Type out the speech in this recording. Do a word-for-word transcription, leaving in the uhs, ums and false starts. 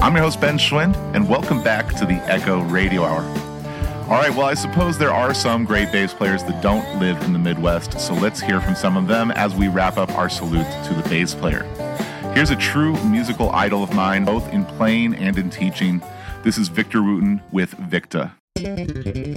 I'm your host, Ben Schwind, and welcome back to the Echo Radio Hour. All right, well, I suppose there are some great bass players that don't live in the Midwest, so let's hear from some of them as we wrap up our salute to the bass player. Here's a true musical idol of mine, both in playing and in teaching. This is Victor Wooten with Victa.